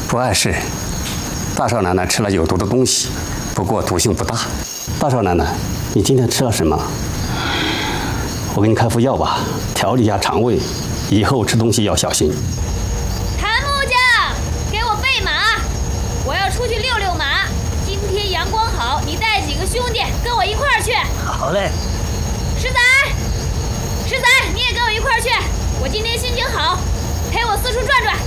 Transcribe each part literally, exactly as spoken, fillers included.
不碍事。大少奶奶吃了有毒的东西，不过毒性不大。大少奶奶，你今天吃了什么？我给你开副药吧，调理一下肠胃，以后吃东西要小心。 谭木匠，给我备马，我要出去溜溜马。今天阳光好，你带几个兄弟跟我一块儿去。 好嘞。 石仔，石仔，你也跟我一块儿去。我今天心情好，陪我四处转转。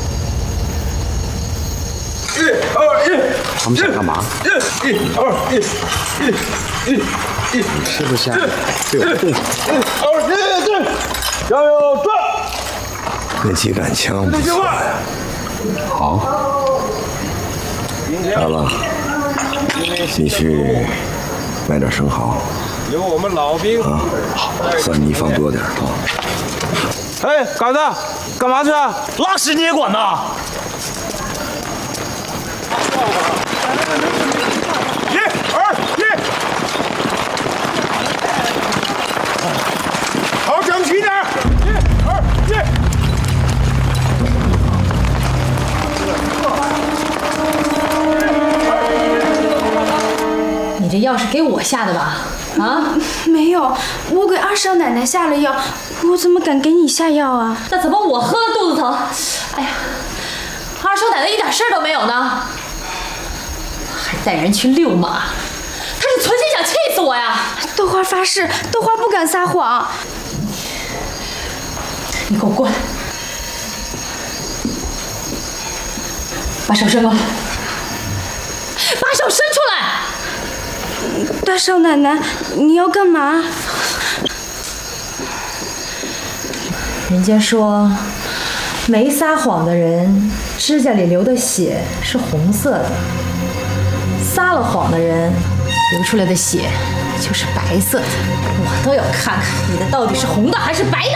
一二一， 他们想干嘛？ 一、一、二、一、一、一、一， 吃不下，对我动手。 一、二、一、对，加油转！ 那几杆枪不错呀。 好。 来了，你去买点生蚝。 有我们老兵啊，好，蒜泥放多点啊。 哎，杆子，干嘛去啊？ 拉屎你也管呐？ 一、二、一，好，整齐点。一、二、 一。你这药是给我下的吧？啊？ 没有，我给二少奶奶下了药，我怎么敢给你下药啊？ 那怎么我喝了肚子疼？哎呀，二少奶奶一点事儿都没有呢。还带人去遛马，他是存心想气死我呀！ 豆花发誓，豆花不敢撒谎。 你给我过来，把手伸过来，把手伸出来！ 大少奶奶，你要干嘛？ 人家说，没撒谎的人指甲里流的血是红色的。撒了谎的人流出来的血就是白色的，我都要看看你的到底是红的还是白的。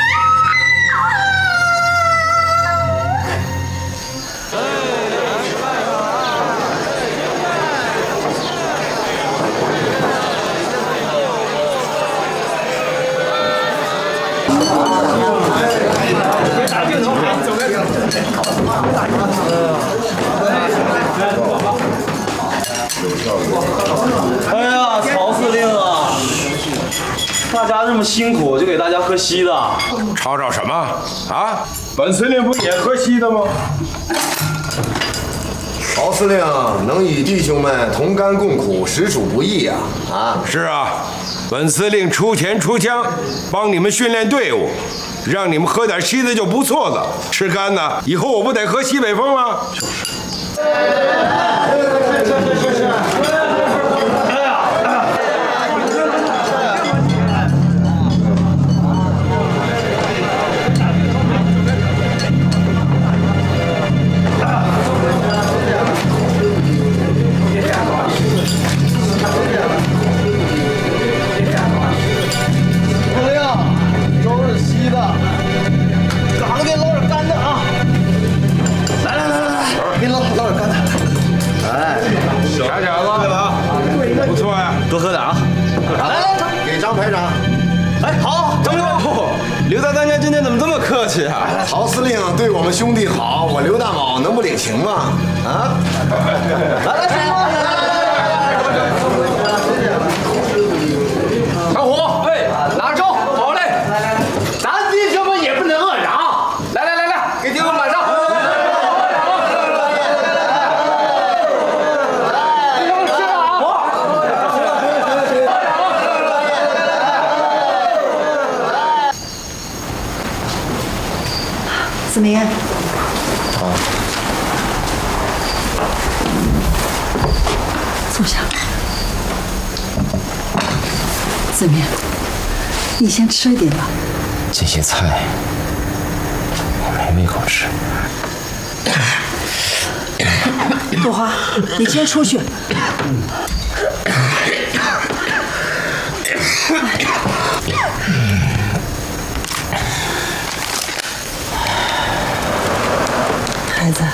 哎呀，曹司令啊，大家这么辛苦，就给大家喝稀的。 吵吵什么啊？本司令不也喝稀的吗？ 曹司令能与弟兄们同甘共苦，实属不易呀！啊， 是啊，本司令出钱出枪，帮你们训练队伍，让你们喝点稀的就不错了。吃干的，以后我不得喝西北风吗？就是。 多喝点啊！ 来，给张排长。 哎，好，张哥，刘大当家今天怎么这么客气啊？ 曹司令对我们兄弟好，我刘大卯能不领情吗？啊！来来，来来来小虎，哎，拿粥，好嘞！咱弟兄们也不能饿着啊！来来来来，给弟兄们满上。 子明，啊，坐下。子明，你先吃一点吧。 这些菜我没胃口吃。 朵花，你先出去。孩子，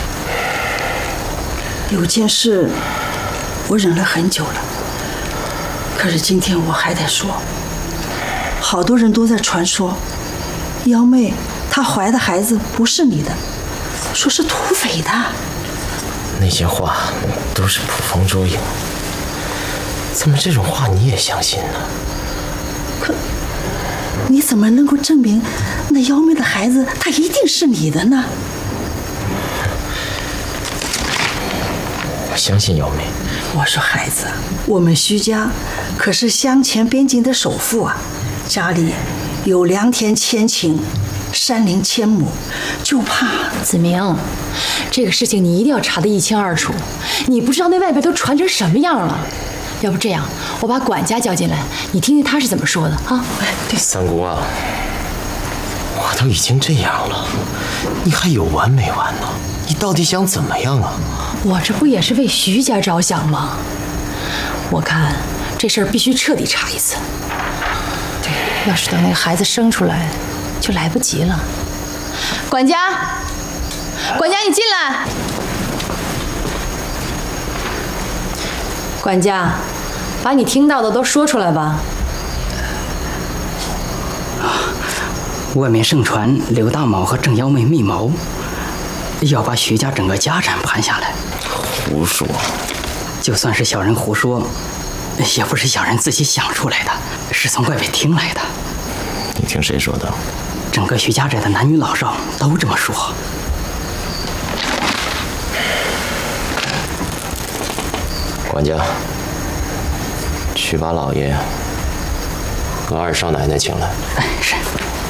有件事我忍了很久了，可是今天我还得说。好多人都在传说，幺妹她怀的孩子不是你的，说是土匪的。 那些话都是捕风捉影，怎么这种话你也相信呢？ 可你怎么能够证明那妖媚的孩子他一定是你的呢？ 我相信妖媚。 我说孩子，我们徐家可是湘黔边境的首富啊，家里有良田千顷，山林千亩，就怕子明，这个事情你一定要查得一清二楚。你不知道那外边都传成什么样了。要不这样，我把管家叫进来，你听听他是怎么说的啊？ 哎，对， 三姑啊，我都已经这样了，你还有完没完呢？你到底想怎么样啊？ 我这不也是为徐家着想吗？我看这事儿必须彻底查一次。对，要是等那个孩子生出来，就来不及了。管家，管家，你进来。管家，把你听到的都说出来吧。 外面盛传刘大卯和郑幺妹密谋，要把徐家整个家产盘下来。 胡说！ 就算是小人胡说，也不是小人自己想出来的，是从外面听来的。 你听谁说的？ 整个徐家寨的男女老少都这么说。 管家，去把老爷和二少奶奶请来。 哎，是。